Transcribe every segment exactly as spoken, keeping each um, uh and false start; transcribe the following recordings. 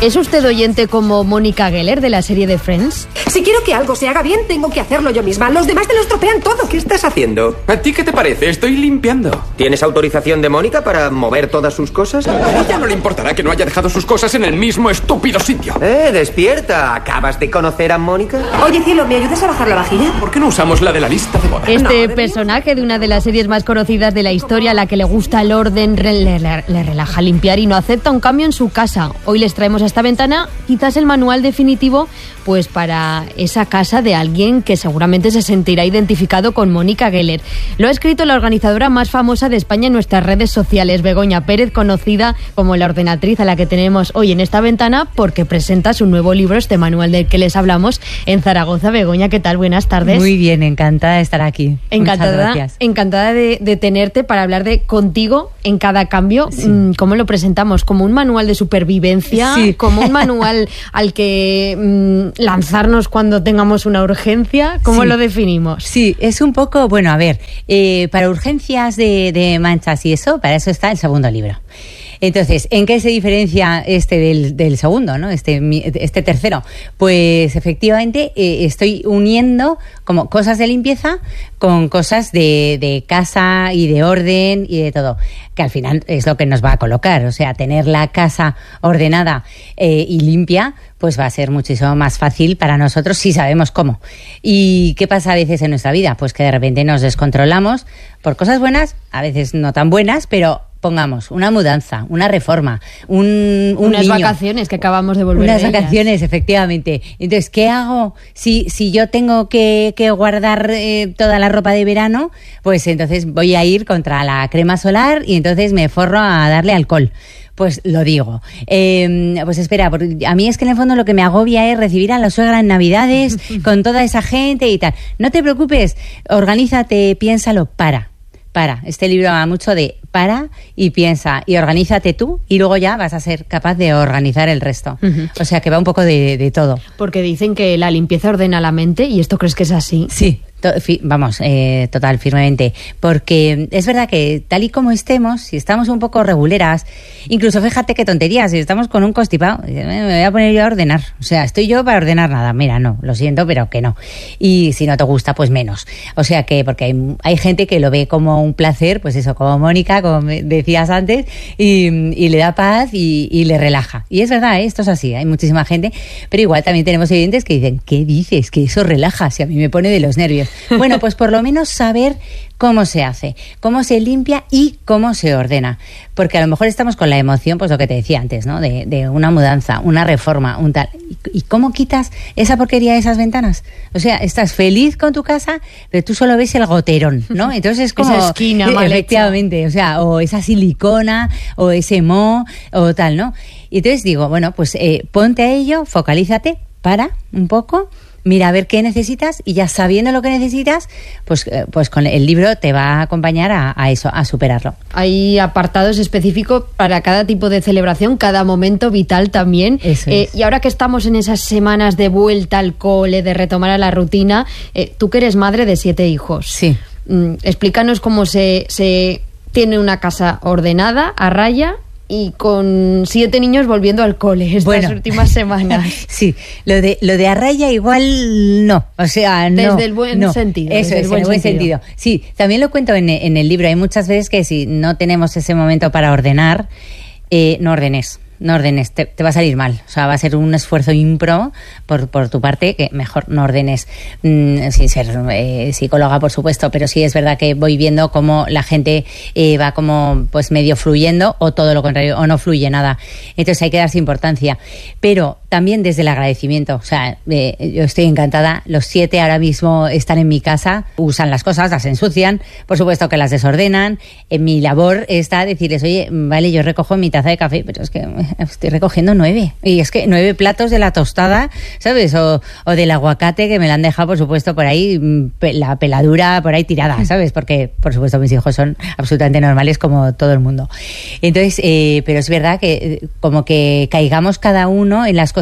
¿Es usted oyente como Mónica Geller de la serie de Friends? Si quiero que algo se haga bien, tengo que hacerlo yo misma. Los demás te lo estropean todo. ¿Qué estás haciendo? ¿A ti qué te parece? Estoy limpiando. ¿Tienes autorización de Mónica para mover todas sus cosas? A ella no le importará que no haya dejado sus cosas en el mismo estúpido sitio. Eh, despierta. ¿Acabas de conocer a Mónica? Oye, cielo, ¿me ayudas a bajar la vajilla? ¿Por qué no usamos la de la lista de bodas? Este no, personaje de una de las series más conocidas de la historia, a la que le gusta el orden, le, le, le relaja limpiar y no acepta un cambio en su casa. Hoy les traemos a esta ventana quizás el manual definitivo pues para esa casa de alguien que seguramente se sentirá identificado con Mónica Geller. Lo ha escrito la organizadora más famosa de España en nuestras redes sociales, Begoña Pérez, conocida como la ordenatriz, a la que tenemos hoy en esta ventana porque presenta su nuevo libro, este manual del que les hablamos, en Zaragoza. Begoña, ¿qué tal? Buenas tardes. Muy bien, encantada de estar aquí. Encantada, encantada de, de tenerte para hablar de contigo en cada cambio. Sí. ¿Cómo lo presentamos? ¿Como un manual de supervivencia? Sí. ¿Como un manual al que mmm, lanzarnos cuando tengamos una urgencia? ¿Cómo sí. lo definimos? Sí, es un poco, bueno, a ver, eh, para urgencias de, de manchas y eso, para eso está el segundo libro. Entonces, ¿en qué se diferencia este del, del segundo, ¿no? Este, este tercero? Pues efectivamente eh, estoy uniendo como cosas de limpieza con cosas de, de casa y de orden y de todo, que al final es lo que nos va a colocar. O sea, tener la casa ordenada eh, y limpia, pues va a ser muchísimo más fácil para nosotros si sabemos cómo. ¿Y qué pasa a veces en nuestra vida? Pues que de repente nos descontrolamos por cosas buenas, a veces no tan buenas, pero pongamos una mudanza, una reforma, un, un unas niño, vacaciones que acabamos de volver. Unas de vacaciones, ellas. Efectivamente. Entonces, ¿qué hago si, si yo tengo que, que guardar eh, toda la ropa de verano? Pues entonces voy a ir contra la crema solar y entonces me forro a darle alcohol. Pues lo digo. Eh, pues espera, porque a mí es que en el fondo lo que me agobia es recibir a la suegra en Navidades con toda esa gente y tal. No te preocupes, organízate, piénsalo, para. Para. Este libro habla mucho de para y piensa y organízate tú y luego ya vas a ser capaz de organizar el resto. Uh-huh. O sea que va un poco de, de todo. Porque dicen que la limpieza ordena la mente y ¿esto crees que es así? Sí. Vamos, eh, total, firmemente, porque es verdad que tal y como estemos, si estamos un poco reguleras, incluso fíjate qué tonterías, si estamos con un constipado, me voy a poner yo a ordenar, o sea, estoy yo para ordenar nada, mira, no, lo siento, pero que no, y si no te gusta, pues menos, o sea que, porque hay, hay gente que lo ve como un placer, pues eso, como Mónica, como decías antes, y, y le da paz y, y le relaja, y es verdad, ¿eh? Esto es así, hay muchísima gente, pero igual también tenemos oyentes que dicen, ¿qué dices? Que eso relaja, si a mí me pone de los nervios. Bueno, pues por lo menos saber cómo se hace, cómo se limpia y cómo se ordena. Porque a lo mejor estamos con la emoción, pues lo que te decía antes, ¿no? De, de una mudanza, una reforma, un tal. ¿Y cómo quitas esa porquería de esas ventanas? O sea, estás feliz con tu casa, pero tú solo ves el goterón, ¿no? Entonces es como... esa esquina mal efectivamente, hecha. O sea, o esa silicona, o ese moho, o tal, ¿no? Y entonces digo, bueno, pues eh, ponte a ello, focalízate, para un poco... Mira a ver qué necesitas y ya sabiendo lo que necesitas, pues, pues con el libro te va a acompañar a, a eso, a superarlo. Hay apartados específicos para cada tipo de celebración, cada momento vital también. Eso eh, es. Y ahora que estamos en esas semanas de vuelta al cole, de retomar a la rutina, eh, tú que eres madre de siete hijos. Sí. Mm, explícanos cómo se, se tiene una casa ordenada, a raya... y con siete niños volviendo al cole estas bueno, últimas semanas. Sí, lo de lo de a raya igual no, o sea, no. Desde el buen no. sentido. Eso desde es, el buen, en el buen sentido. sentido. Sí, también lo cuento en, en el libro. Hay muchas veces que si no tenemos ese momento para ordenar, eh, no ordenes. No ordenes, te, te va a salir mal. O sea, va a ser un esfuerzo impro por, por tu parte, que mejor no ordenes, mmm, sin ser eh, psicóloga, por supuesto, pero sí es verdad que voy viendo cómo la gente eh, va como pues medio fluyendo, o todo lo contrario, o no fluye nada. Entonces hay que darse importancia. Pero también desde el agradecimiento. O sea, eh, yo estoy encantada. Los siete ahora mismo están en mi casa, usan las cosas, las ensucian, por supuesto que las desordenan. En mi labor está decirles, oye, vale, yo recojo mi taza de café, pero es que estoy recogiendo nueve. Y es que nueve platos de la tostada, ¿sabes? O, o del aguacate, que me la han dejado, por supuesto, por ahí, la peladura por ahí tirada, ¿sabes? Porque, por supuesto, mis hijos son absolutamente normales como todo el mundo. Entonces, eh, pero es verdad que como que caigamos cada uno en las cosas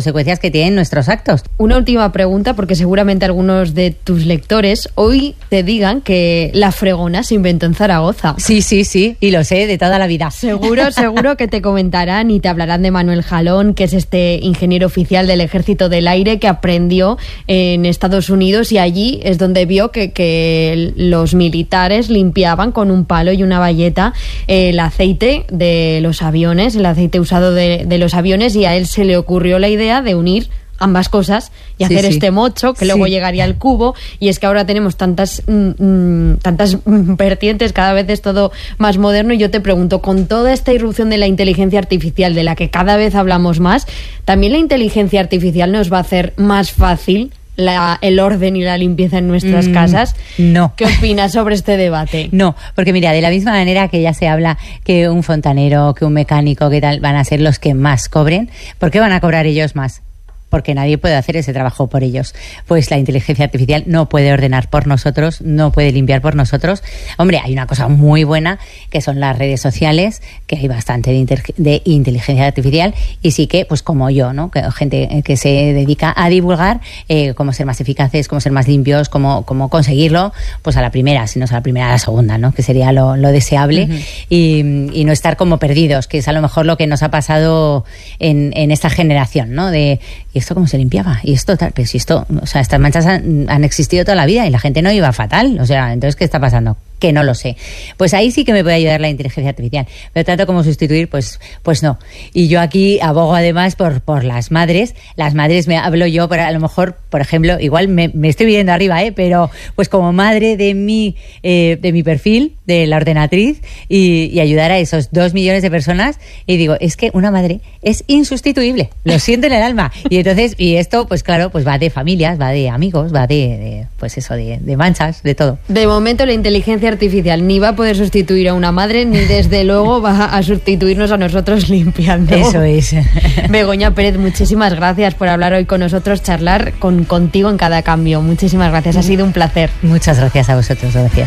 consecuencias que tienen nuestros actos. Una última pregunta, porque seguramente algunos de tus lectores hoy te digan que la fregona se inventó en Zaragoza. Sí, sí, sí, y lo sé de toda la vida. Seguro, seguro que te comentarán y te hablarán de Manuel Jalón, que es este ingeniero oficial del Ejército del Aire que aprendió en Estados Unidos, y allí es donde vio que, que los militares limpiaban con un palo y una bayeta el aceite de los aviones, el aceite usado de, de los aviones, y a él se le ocurrió la idea de unir ambas cosas y hacer sí, sí. este mocho que sí. luego llegaría al cubo. Y es que ahora tenemos tantas mmm, tantas vertientes, cada vez es todo más moderno, y yo te pregunto, con toda esta irrupción de la inteligencia artificial de la que cada vez hablamos más, ¿también la inteligencia artificial nos va a hacer más fácil La, el orden y la limpieza en nuestras mm, casas? No. ¿Qué opinas sobre este debate? No, porque mira, de la misma manera que ya se habla que un fontanero, que un mecánico, que tal, van a ser los que más cobren, ¿por qué van a cobrar ellos más? Porque nadie puede hacer ese trabajo por ellos. Pues la inteligencia artificial no puede ordenar por nosotros, no puede limpiar por nosotros. Hombre, hay una cosa muy buena, que son las redes sociales, que hay bastante de, inter- de inteligencia artificial, y sí que, pues como yo, ¿no? Que gente que se dedica a divulgar eh, cómo ser más eficaces, cómo ser más limpios, cómo, cómo conseguirlo, pues a la primera, si no es a la primera, a la segunda, ¿no? Que sería lo, lo deseable. Uh-huh. y, y no estar como perdidos, que es a lo mejor lo que nos ha pasado en, en esta generación, ¿no? De ¿y esto cómo se limpiaba? Y esto tal, pero si esto, o sea, estas manchas han, han existido toda la vida y la gente no iba fatal, o sea, entonces ¿qué está pasando? Que no lo sé. Pues ahí sí que me puede ayudar la inteligencia artificial, pero tanto como sustituir, pues pues no. Y yo aquí abogo además por por las madres. Las madres, me hablo yo, por, a lo mejor, por ejemplo, igual me, me estoy viendo arriba, ¿eh? Pero pues como madre de mi eh, de mi perfil, de la ordenatriz, y, y ayudar a esos dos millones de personas, y digo, es que una madre es insustituible, lo siento en el alma. Y entonces, y esto, pues claro, pues va de familias, va de amigos, va de, de pues eso, de, de manchas, de todo. De momento la inteligencia artificial ni va a poder sustituir a una madre, ni desde luego va a sustituirnos a nosotros limpiando. Eso es. Begoña Pérez, muchísimas gracias por hablar hoy con nosotros, charlar con contigo en cada cambio. Muchísimas gracias, ha sido un placer. Muchas gracias a vosotros, gracias.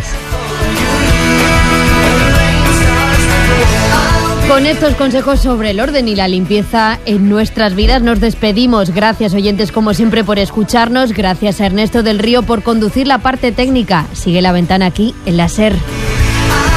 Con estos consejos sobre el orden y la limpieza en nuestras vidas nos despedimos. Gracias, oyentes, como siempre, por escucharnos. Gracias a Ernesto del Río por conducir la parte técnica. Sigue La Ventana aquí en la SER.